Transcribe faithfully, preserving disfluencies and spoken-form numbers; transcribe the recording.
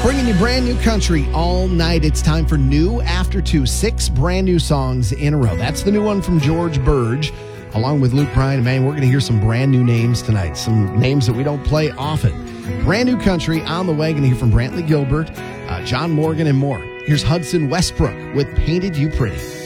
Bringing you brand new country all night. It's time for New After Two. Six brand new songs in a row. That's the new one from George Burge, along with Luke Bryan. Man, we're going to hear some brand new names tonight. Some names that we don't play often. Brand new country on the way. Going to hear from Brantley Gilbert, uh, John Morgan, and more. Here's Hudson Westbrook with Painted You Pretty.